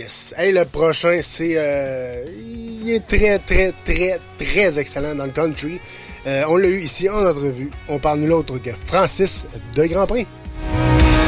Yes. Hey, le prochain, c'est... il est très, très, très, très excellent dans le country. On l'a eu ici en entrevue. On parle nul autre que Francis de Grand Prix.